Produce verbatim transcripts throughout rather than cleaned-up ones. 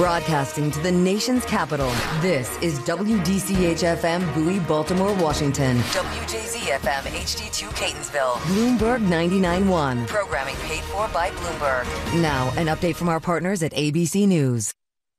Broadcasting to the nation's capital, this is W D C H F M Bowie, Baltimore, Washington. W J Z F M H D two Catonsville. Bloomberg ninety-nine point one. Programming paid for by Bloomberg. Now, an update from our partners at A B C News.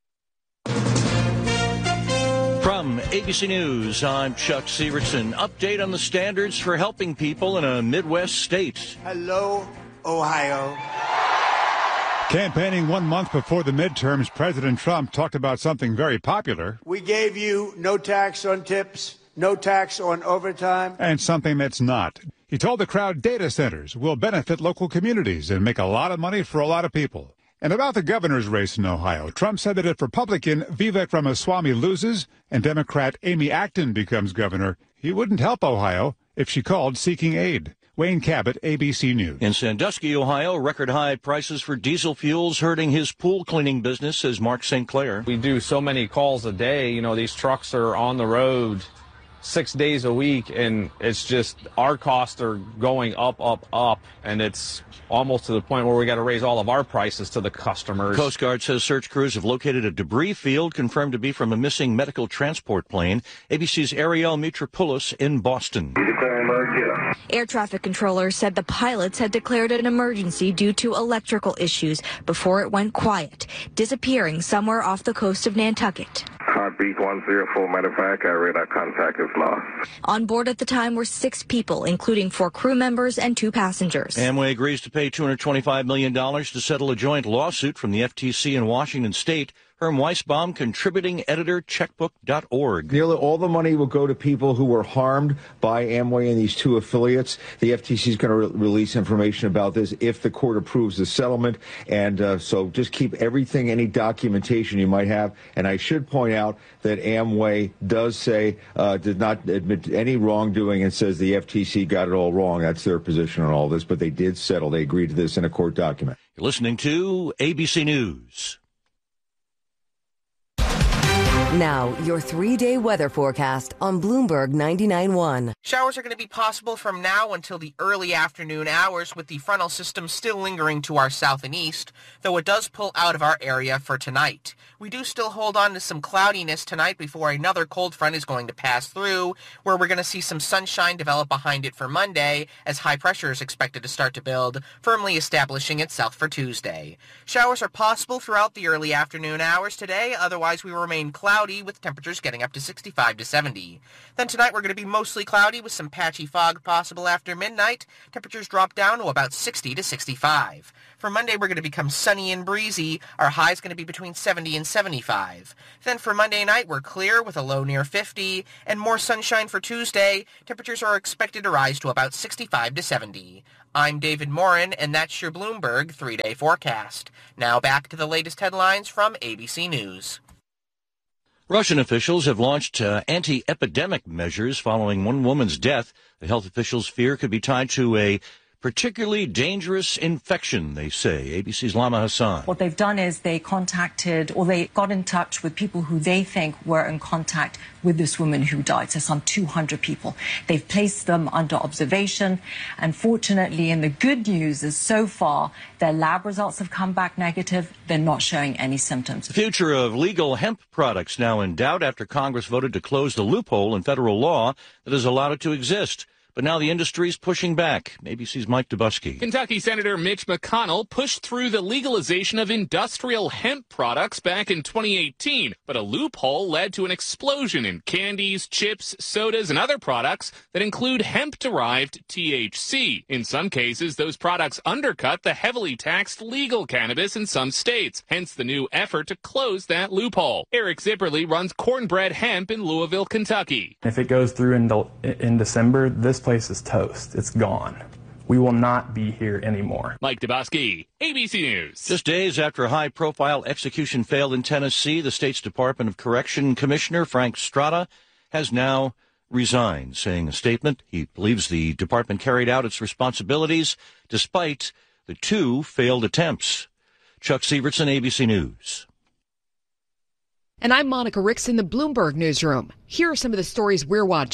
From A B C News, I'm Chuck Sievertson. Update on the standards for helping people in a Midwest state. Hello, Ohio. Campaigning one month before the midterms, President Trump talked about something very popular. We gave you no tax on tips, no tax on overtime. And something that's not. He told the crowd data centers will benefit local communities and make a lot of money for a lot of people. And about the governor's race in Ohio, Trump said that if Republican Vivek Ramaswamy loses and Democrat Amy Acton becomes governor, he wouldn't help Ohio if she called seeking aid. Wayne Cabot, A B C News. In Sandusky, Ohio, record-high prices for diesel fuels hurting his pool cleaning business, says Mark Saint Clair. We do so many calls a day. You know, these trucks are on the road six days a week, and it's just our costs are going up, up, up, and it's almost to the point where we got to raise all of our prices to the customers. Coast Guard says search crews have located a debris field confirmed to be from a missing medical transport plane. A B C's Ariel Mitropoulos in Boston. Air traffic controllers said the pilots had declared an emergency due to electrical issues before it went quiet, disappearing somewhere off the coast of Nantucket. Heartbeat one zero four, matter of fact, our radar contact is lost. On board at the time were six people, including four crew members and two passengers. Amway agrees to pay two hundred twenty-five million dollars to settle a joint lawsuit from the F T C in Washington State. Herm Weisbaum, contributing editor, checkbook dot org. Nearly all the money will go to people who were harmed by Amway and these two affiliates. The F T C is going to re- release information about this if the court approves the settlement. And uh, so just keep everything, any documentation you might have. And I should point out that Amway does say, uh, did not admit any wrongdoing and says the F T C got it all wrong. That's their position on all this. But they did settle. They agreed to this in a court document. You're listening to A B C News. Now, your three-day weather forecast on Bloomberg ninety-nine point one. Showers are going to be possible from now until the early afternoon hours, with the frontal system still lingering to our south and east, though it does pull out of our area for tonight. We do still hold on to some cloudiness tonight before another cold front is going to pass through, where we're going to see some sunshine develop behind it for Monday, as high pressure is expected to start to build, firmly establishing itself for Tuesday. Showers are possible throughout the early afternoon hours today, otherwise we remain cloudy with temperatures getting up to sixty-five to seventy. Then tonight we're going to be mostly cloudy with some patchy fog possible after midnight. Temperatures drop down to about sixty to sixty-five. For Monday we're going to become sunny and breezy. Our high is going to be between seventy and seventy-five. Then for Monday night we're clear with a low near fifty, and more sunshine for Tuesday. Temperatures are expected to rise to about sixty-five to seventy. I'm David Morin, and that's your Bloomberg three-day forecast. Now back to the latest headlines from A B C News. Russian officials have launched uh, anti-epidemic measures following one woman's death. The health officials fear could be tied to a particularly dangerous infection, they say. A B C's Lama Hassan. What they've done is they contacted, or they got in touch with people who they think were in contact with this woman who died, so some two hundred people. They've placed them under observation, and fortunately, and the good news is so far, their lab results have come back negative. They're not showing any symptoms. The future of legal hemp products now in doubt after Congress voted to close the loophole in federal law that has allowed it to exist. But now the industry's pushing back. A B C's Mike Dubusky. Kentucky Senator Mitch McConnell pushed through the legalization of industrial hemp products back in twenty eighteen, but a loophole led to an explosion in candies, chips, sodas, and other products that include hemp-derived T H C. In some cases, those products undercut the heavily taxed legal cannabis in some states, hence the new effort to close that loophole. Eric Zipperly runs Cornbread Hemp in Louisville, Kentucky. If it goes through in, the, in December, this place is toast. It's gone. We will not be here anymore. Mike Dubusky, A B C News. Just days after a high-profile execution failed in Tennessee, the state's Department of Correction Commissioner Frank Strada has now resigned, saying in a statement he believes the department carried out its responsibilities despite the two failed attempts. Chuck Sievertson, A B C News. And I'm Monica Ricks in the Bloomberg Newsroom. Here are some of the stories we're watching.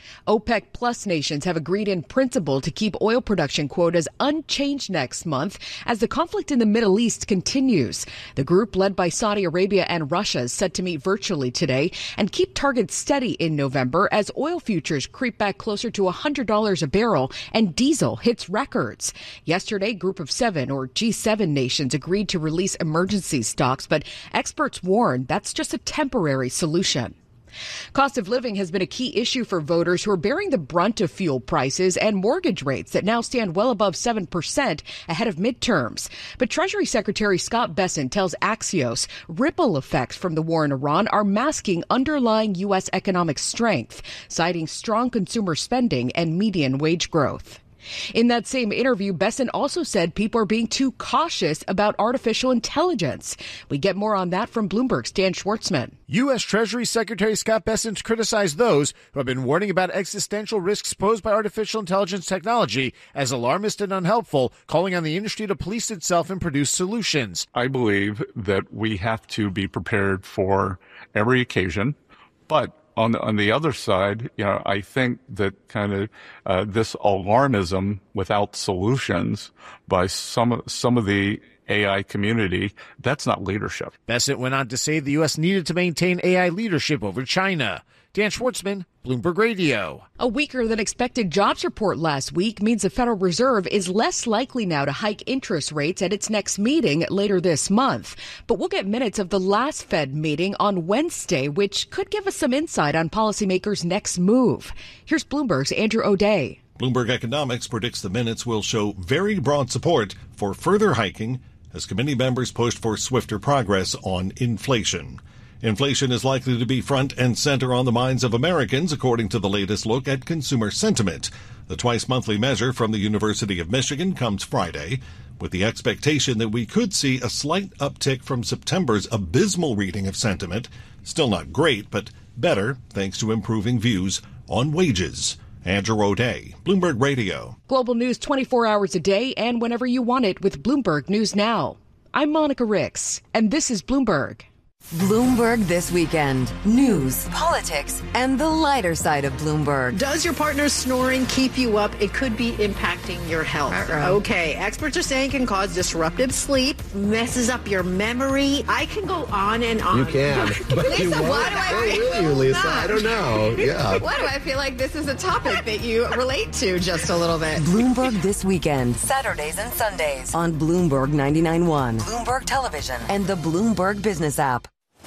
OPEC Plus nations have agreed in principle to keep oil production quotas unchanged next month as the conflict in the Middle East continues. The group, led by Saudi Arabia and Russia, is set to meet virtually today and keep targets steady in November as oil futures creep back closer to one hundred dollars a barrel and diesel hits records. Yesterday, Group of Seven, or G seven nations, agreed to release emergency stocks, but experts warn that's just a temporary solution. Cost of living has been a key issue for voters who are bearing the brunt of fuel prices and mortgage rates that now stand well above seven percent ahead of midterms. But Treasury Secretary Scott Bessent tells Axios ripple effects from the war in Iran are masking underlying U S economic strength, citing strong consumer spending and median wage growth. In that same interview, Bessent also said people are being too cautious about artificial intelligence. We get more on that from Bloomberg's Dan Schwartzman. U S. Treasury Secretary Scott Bessent criticized those who have been warning about existential risks posed by artificial intelligence technology as alarmist and unhelpful, calling on the industry to police itself and produce solutions. I believe that we have to be prepared for every occasion, but On the, on the other side, you know, I think that kind of uh, this alarmism without solutions by some some of the A I community, that's not leadership. Bessent went on to say the U S needed to maintain A I leadership over China. Dan Schwartzman, Bloomberg Radio. A weaker than expected jobs report last week means the Federal Reserve is less likely now to hike interest rates at its next meeting later this month. But we'll get minutes of the last Fed meeting on Wednesday, which could give us some insight on policymakers' next move. Here's Bloomberg's Andrew O'Day. Bloomberg Economics predicts the minutes will show very broad support for further hiking as committee members pushed for swifter progress on inflation. Inflation is likely to be front and center on the minds of Americans, according to the latest look at consumer sentiment. The twice-monthly measure from the University of Michigan comes Friday, with the expectation that we could see a slight uptick from September's abysmal reading of sentiment. Still not great, but better thanks to improving views on wages. Andrew O'Day, Bloomberg Radio. Global news twenty-four hours a day and whenever you want it with Bloomberg News Now. I'm Monica Ricks, and this is Bloomberg. Bloomberg This Weekend. News, politics, and the lighter side of Bloomberg. Does your partner's snoring keep you up? It could be impacting your health. Uh-oh. Okay, experts are saying it can cause disruptive sleep, messes up your memory. I can go on and on. You can. But Lisa, you why do I or feel will you, Lisa? not? I don't know. Yeah. Why do I feel like this is a topic that you relate to just a little bit? Bloomberg This Weekend. Saturdays and Sundays on Bloomberg ninety-nine point one, Bloomberg Television, and the Bloomberg Business app.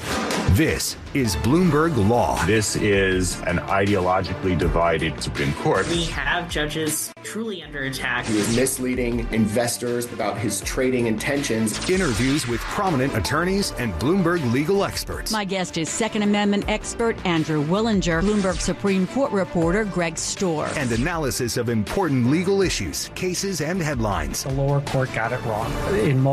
This is Bloomberg Law. This is an ideologically divided Supreme Court. We have judges truly under attack. He was misleading investors about his trading intentions. Interviews with prominent attorneys and Bloomberg legal experts. My guest is Second Amendment expert Andrew Willinger, Bloomberg Supreme Court reporter Greg Storr. And analysis of important legal issues, cases, and headlines. The lower court got it wrong in most